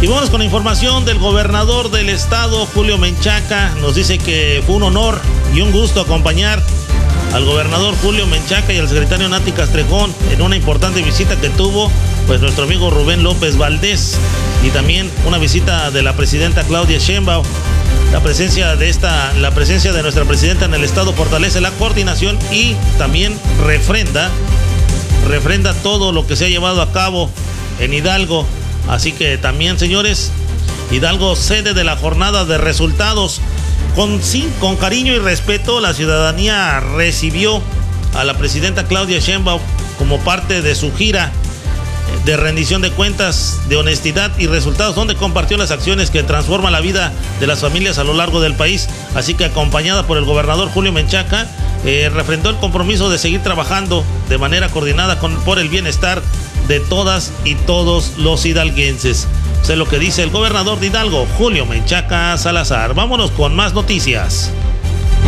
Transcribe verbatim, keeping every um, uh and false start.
Y vamos con la información del gobernador del estado, Julio Menchaca. Nos dice que fue un honor y un gusto acompañar al gobernador Julio Menchaca y al secretario Nati Castrejón en una importante visita que tuvo pues nuestro amigo Rubén López Valdés, y también una visita de la presidenta Claudia Sheinbaum. La presencia de esta, la presencia de nuestra presidenta en el estado fortalece la coordinación y también refrenda, refrenda todo lo que se ha llevado a cabo en Hidalgo. Así que también, señores, Hidalgo, sede de la jornada de resultados. Con, sí, con cariño y respeto, la ciudadanía recibió a la presidenta Claudia Sheinbaum como parte de su gira de rendición de cuentas, de honestidad y resultados, donde compartió las acciones que transforman la vida de las familias a lo largo del país. Así que, acompañada por el gobernador Julio Menchaca, eh, refrendó el compromiso de seguir trabajando de manera coordinada con, por el bienestar de todas y todos los hidalguenses. Sé lo que dice el gobernador de Hidalgo, Julio Menchaca Salazar. Vámonos con más noticias.